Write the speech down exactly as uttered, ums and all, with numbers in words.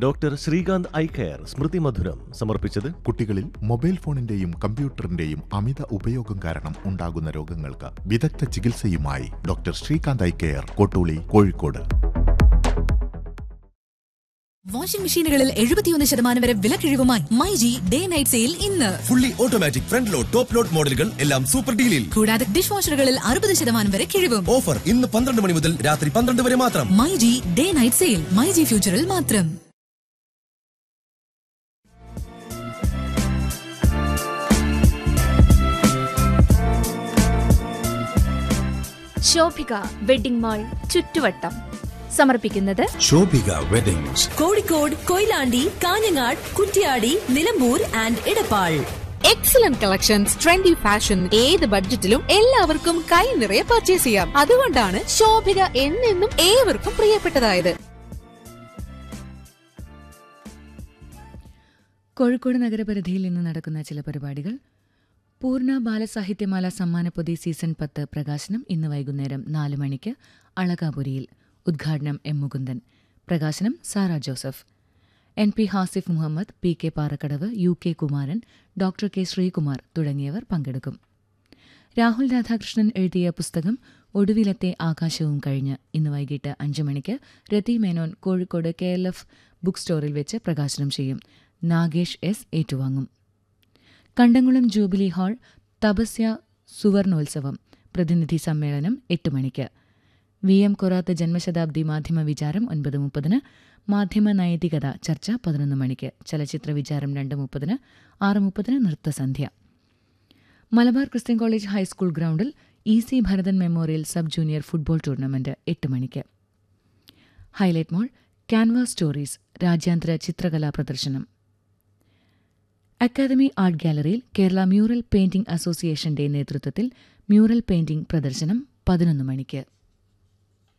Doctor Srikanth eye care സ്മൃതി മധുരം സമർപ്പിച്ചത് കുട്ടികളിൽ മൊബൈൽ ഫോണിന്റെയും കമ്പ്യൂട്ടറിന്റെയും അമിത ഉപയോഗം കാരണം ഉണ്ടാകുന്ന രോഗങ്ങൾക്ക് വിദഗ്ധ ചികിത്സയുമായി doctor Srikanth eye care, Kottooli, Kozhikode. Washing മെഷീനുകളിൽ എഴുപത്തിയൊന്ന് ശതമാനം വരെ വിലക്കിഴിവുമായി മൈജി ഡേ നൈറ്റ് സെയിൽ ഇന്ന്. Fully automatic front load, top load മോഡലുകൾ എല്ലാം സൂപ്പർ ഡീലിൽ. കൂടാതെ ഡിഷ് വാഷറുകളിൽ അറുപത് ശതമാനം വരെ കിഴിവും. ഓഫർ ഇന്ന് പന്ത്രണ്ട് മണി മുതൽ രാത്രി പന്ത്രണ്ട് വരെ മാത്രം. MyG day night sale myG ഫ്യൂച്ചറിൽ മാത്രം. ശോഭിക വെഡിംഗ് മാൾ ചുറ്റുവട്ടം സമർപ്പിക്കുന്നത് Shobhika weddings, Kozhikode, Koyilandy, Kanhangad, Kuttiadi, Nilambur and Edappal. Excellent collections, trendy fashion, ഏത് ബഡ്ജറ്റിലും എല്ലാവർക്കും കൈ നിറയെ പർച്ചേസ് ചെയ്യാം. അതുകൊണ്ടാണ് ശോഭിക എന്നെന്നും ഏവർക്കും പ്രിയപ്പെട്ടതായത്. കോഴിക്കോട് നഗരപരിധിയിൽ ഇന്ന് നടക്കുന്ന ചില പരിപാടികൾ. പൂർണ്ണ ബാലസാഹിത്യമാല സമ്മാനപ്പൊതി സീസൺ പത്ത് പ്രകാശനം ഇന്ന് വൈകുന്നേരം നാല് മണിക്ക് അളകാപുരിയിൽ. ഉദ്ഘാടനം എം മുകുന്ദൻ. പ്രകാശനം Sara Joseph. N P Hasif Muhammad, P K Parakkadavu, U K Kumaran, doctor K Sreekumar തുടങ്ങിയവർ പങ്കെടുക്കും. രാഹുൽ രാധാകൃഷ്ണൻ എഴുതിയ പുസ്തകം ഒടുവിലത്തെ ആകാശവും കഴിഞ്ഞ് ഇന്ന് വൈകിട്ട് അഞ്ച് മണിക്ക് രതി Menon Kozhikode K L F book സ്റ്റോറിൽ വെച്ച് പ്രകാശനം ചെയ്യും. നാഗേഷ് എസ് ഏറ്റുവാങ്ങും. കണ്ടംകുളം ജൂബിലി ഹാൾ തപസ്യ സുവർണോത്സവം പ്രതിനിധി സമ്മേളനം എട്ട് മണിക്ക്. വി എം കൊറാത്ത് ജന്മശതാബ്ദി മാധ്യമ വിചാരം ഒൻപത് മുപ്പതിന്. മാധ്യമ നൈതികത ചർച്ച പതിനൊന്ന് മണിക്ക്. ചലച്ചിത്ര വിചാരം രണ്ട് മുപ്പതിന്. ആറ് മുപ്പതിന് നൃത്തസന്ധ്യ. മലബാർ ക്രിസ്ത്യൻ കോളേജ് ഹൈസ്കൂൾ ഗ്രൗണ്ടിൽ E C Bharathan memorial sub junior football tournament എട്ട് മണിക്ക്. ഹൈലൈറ്റ് മോൾ ക്യാൻവാസ് സ്റ്റോറീസ് രാജ്യാന്തര ചിത്രകലാ പ്രദർശനം. അക്കാദമി ആർട്ട് ഗാലറിയിൽ കേരള മ്യൂറൽ പെയിന്റിംഗ് അസോസിയേഷന്റെ നേതൃത്വത്തിൽ മ്യൂറൽ പെയിന്റിംഗ് പ്രദർശനം പതിനൊന്ന് മണിക്ക്.